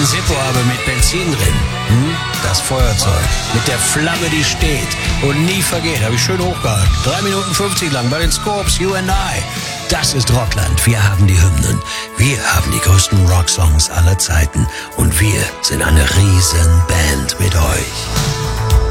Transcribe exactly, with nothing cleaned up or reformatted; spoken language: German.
alten Zippo habe mit Benzin drin. Hm? Das Feuerzeug mit der Flamme, die steht und nie vergeht. Habe ich schön hochgehalten. drei Minuten fünfzig lang bei den Scorps, You and I. Das ist Rockland. Wir haben die Hymnen. Wir haben die größten Rocksongs aller Zeiten. Und wir sind eine riesen Band mit euch.